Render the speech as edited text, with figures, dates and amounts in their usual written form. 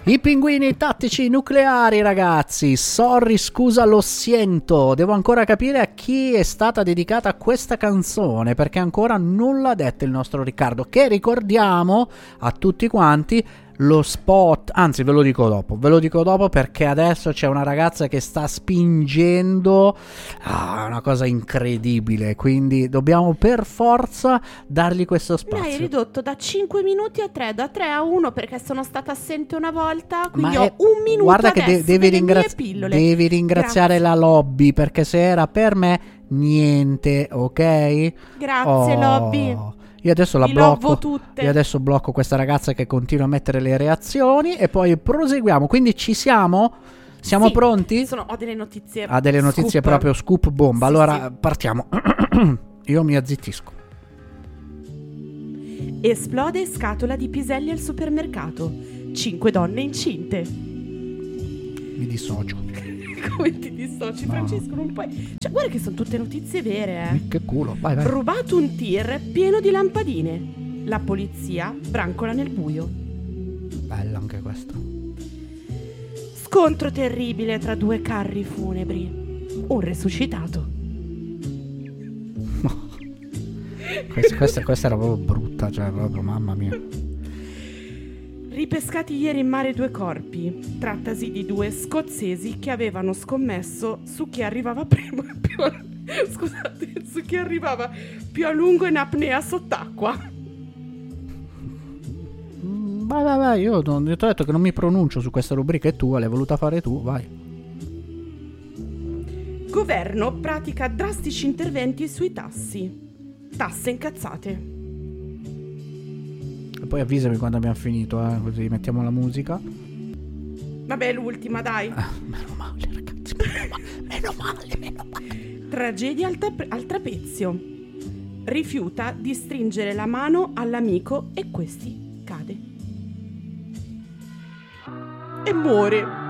I pinguini tattici nucleari, ragazzi. Sorry, scusa, lo siento. Devo ancora capire a chi è stata dedicata questa canzone, perché ancora non l'ha detto il nostro Riccardo, che ricordiamo a tutti quanti lo spot, anzi ve lo dico dopo perché adesso c'è una ragazza che sta spingendo una cosa incredibile, quindi dobbiamo per forza dargli questo spazio. L'hai ridotto da 5 minuti a 3, da 3 a 1 perché sono stata assente una volta, quindi ho un minuto. Guarda adesso che devi ringraziare la lobby, perché se era per me niente, ok? Grazie lobby. Io adesso la blocco. Io adesso blocco questa ragazza che continua a mettere le reazioni e poi proseguiamo. Quindi ci siamo? Siamo pronti? Ho delle notizie. Ha delle notizie scoop. proprio scoop bomba. Sì, allora sì. Partiamo. Io mi azzittisco. Esplode scatola di piselli al supermercato. 5 donne incinte. Mi dissocio. Come ti dissoci, Francesco? Non puoi. Cioè, guarda che sono tutte notizie vere, eh. Che culo, vai. Rubato un tir pieno di lampadine. La polizia brancola nel buio. Bella anche questa. Scontro terribile tra 2 carri funebri. Un resuscitato. Questa era proprio brutta, cioè proprio mamma mia. Ripescati ieri in mare 2 corpi. Trattasi di 2 scozzesi che avevano scommesso su chi arrivava prima su chi arrivava più a lungo in apnea sott'acqua. Vai, io ti ho detto che non mi pronuncio su questa rubrica, è tua, l'hai voluta fare tu, vai. Governo pratica drastici interventi sui tassi. Tasse incazzate. E poi avvisami quando abbiamo finito, così mettiamo la musica. Vabbè, l'ultima, dai. Meno male, ragazzi, meno male. Tragedia al trapezio. Rifiuta di stringere la mano all'amico e questi cade. E muore.